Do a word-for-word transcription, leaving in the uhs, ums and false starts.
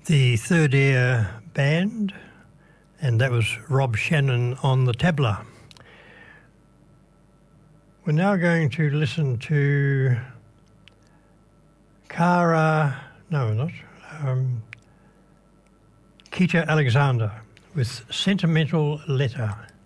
the Third Ear Band, and that was Rob Shannon on the tabla. We're now going to listen to Cara, no, not, um, Keita Alexander with Sentimental Letter.